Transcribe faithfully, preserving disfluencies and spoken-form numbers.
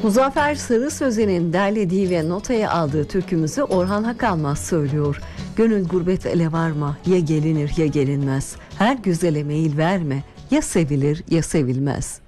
Muzaffer Sarı Sözen'in derlediği ve notaya aldığı türkümüzü Orhan Hakalmaz söylüyor. Gönül gurbet ele varma, ya gelinir ya gelinmez. Her güzele meyil verme, ya sevilir ya sevilmez.